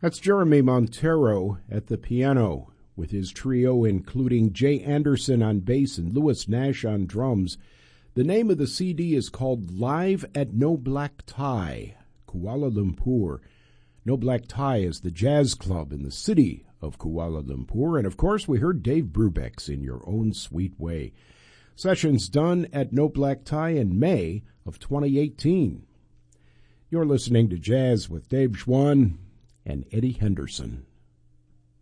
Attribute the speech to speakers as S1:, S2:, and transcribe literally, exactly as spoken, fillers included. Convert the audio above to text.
S1: That's Jeremy Montero at the piano, with his trio including Jay Anderson on bass and Lewis Nash on drums. The name of the C D is called Live at No Black Tie, Kuala Lumpur. No Black Tie is the jazz club in the city of Kuala Lumpur. And of course, we heard Dave Brubeck's In Your Own Sweet Way. Sessions done at No Black Tie in May of twenty eighteen. You're listening to Jazz with Dave Schwann and Eddie Henderson.